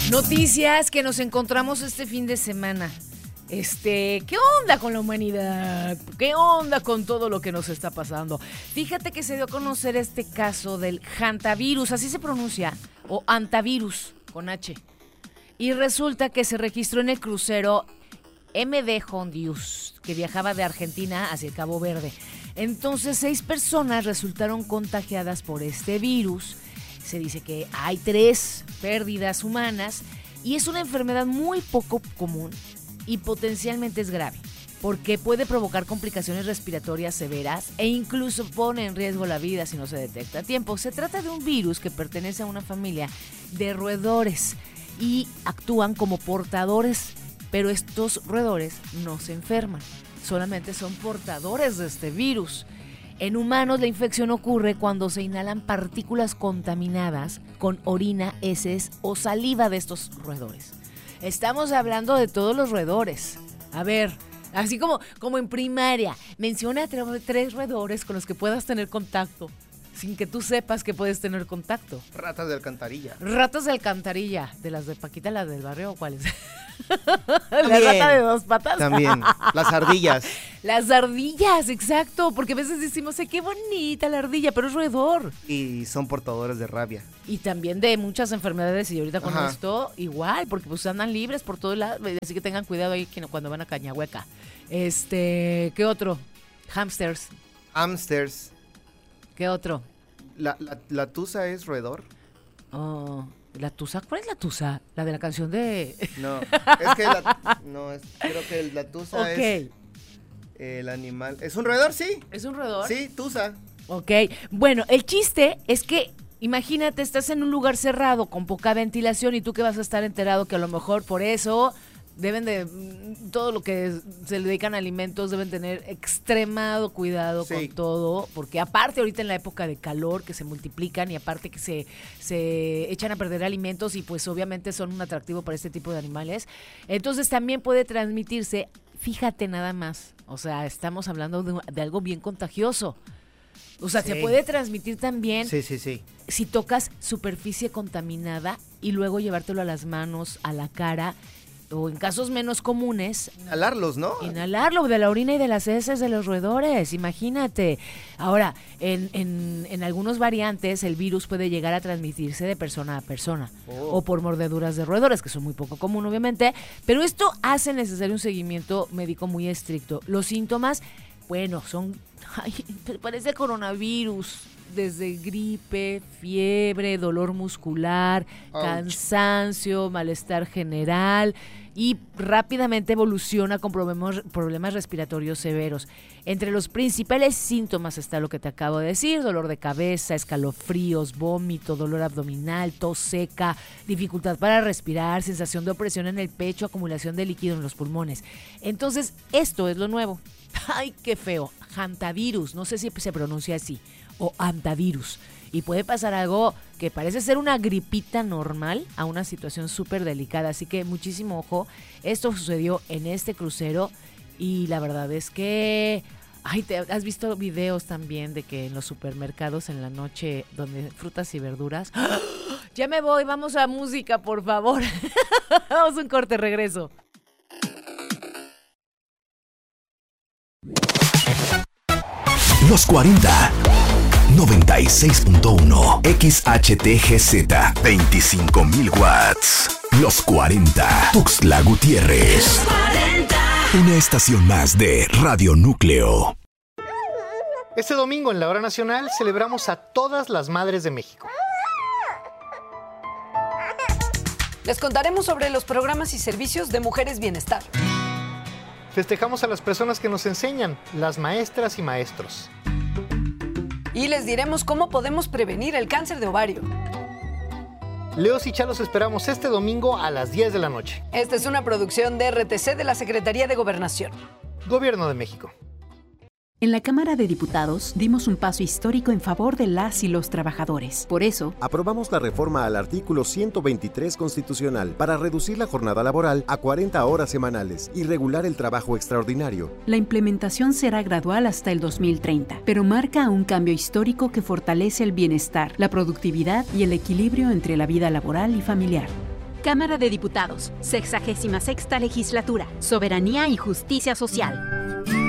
Noticias que nos encontramos este fin de semana. ¿Qué onda con la humanidad? ¿Qué onda con todo lo que nos está pasando? Fíjate que se dio a conocer este caso del hantavirus, así se pronuncia, o hantavirus, con H. Y resulta que se registró en el crucero MV Hondius, que viajaba de Argentina hacia el Cabo Verde. Entonces, 6 personas resultaron contagiadas por este virus. Se dice que hay 3 pérdidas humanas y es una enfermedad muy poco común y potencialmente es grave, porque puede provocar complicaciones respiratorias severas e incluso pone en riesgo la vida si no se detecta a tiempo. Se trata de un virus que pertenece a una familia de roedores y actúan como portadores, pero estos roedores no se enferman, solamente son portadores de este virus. En humanos la infección ocurre cuando se inhalan partículas contaminadas con orina, heces o saliva de estos roedores. Estamos hablando de todos los roedores. A ver, así como en primaria, menciona 3 roedores con los que puedas tener contacto, sin que tú sepas que puedes tener contacto. Ratas de alcantarilla. Ratas de alcantarilla, de las de Paquita, las del barrio, ¿o cuáles? La rata de 2 patas. También, las ardillas. Las ardillas, exacto, porque a veces decimos, qué bonita la ardilla, pero es roedor. Y son portadores de rabia. Y también de muchas enfermedades, y ahorita con Ajá. esto, igual, porque pues andan libres por todo lado, así que tengan cuidado ahí cuando van a Cañahueca. ¿Qué otro? Hamsters. Hamsters. ¿Qué otro? ¿La tusa es roedor? Oh, ¿la tusa? ¿Cuál es la tusa? La de la canción de... No, creo que la tusa es el animal. ¿Es un roedor? Sí. ¿Es un roedor? Sí, tusa. Ok, bueno, el chiste es que imagínate, estás en un lugar cerrado con poca ventilación y tú que vas a estar enterado que a lo mejor por eso deben de, todo lo que se le dedican a alimentos, deben tener extremado cuidado con todo, porque aparte ahorita en la época de calor que se multiplican y aparte que se echan a perder alimentos y pues obviamente son un atractivo para este tipo de animales, entonces también puede transmitirse, fíjate nada más, o sea, estamos hablando de algo bien contagioso. O sea, se puede transmitir también si tocas superficie contaminada y luego llevártelo a las manos, a la cara, o en casos menos comunes... Inhalarlos, ¿no? Inhalarlo, de la orina y de las heces de los roedores, imagínate. Ahora, en algunos variantes el virus puede llegar a transmitirse de persona a persona o por mordeduras de roedores, que son muy poco común obviamente, pero esto hace necesario un seguimiento médico muy estricto. Los síntomas, bueno, son... parece coronavirus, desde gripe, fiebre, dolor muscular, cansancio, malestar general y rápidamente evoluciona con problemas respiratorios severos. Entre los principales síntomas está lo que te acabo de decir: dolor de cabeza, escalofríos, vómito, dolor abdominal, tos seca, dificultad para respirar, sensación de opresión en el pecho, acumulación de líquido en los pulmones. Entonces, esto es lo nuevo. ¡Ay, qué feo! Hantavirus, no sé si se pronuncia así, o hantavirus. Y puede pasar algo que parece ser una gripita normal a una situación súper delicada. Así que muchísimo ojo. Esto sucedió en este crucero y la verdad es que... ¿has visto videos también de que en los supermercados en la noche, donde frutas y verduras... ¡Ah! Ya me voy, vamos a música, por favor. Vamos a un corte, regreso. Los 40 96.1 XHTGZ 25.000 watts. Los 40 Tuxtla Gutiérrez. Una estación más de Radio Núcleo. Este domingo en la Hora Nacional celebramos a todas las madres de México. Les contaremos sobre los programas y servicios de Mujeres Bienestar. Festejamos a las personas que nos enseñan, las maestras y maestros. Y les diremos cómo podemos prevenir el cáncer de ovario. Leos y Chalos esperamos este domingo a las 10 de la noche. Esta es una producción de RTC de la Secretaría de Gobernación. Gobierno de México. En la Cámara de Diputados dimos un paso histórico en favor de las y los trabajadores. Por eso, aprobamos la reforma al artículo 123 constitucional para reducir la jornada laboral a 40 horas semanales y regular el trabajo extraordinario. La implementación será gradual hasta el 2030, pero marca un cambio histórico que fortalece el bienestar, la productividad y el equilibrio entre la vida laboral y familiar. Cámara de Diputados, 66ª Legislatura, Soberanía y Justicia Social.